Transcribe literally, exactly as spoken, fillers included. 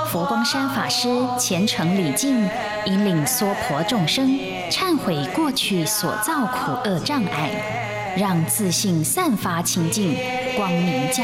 佛光山法师虔诚礼敬，引领娑婆众生忏悔过去所造苦恶障碍，让自信散发清净，光明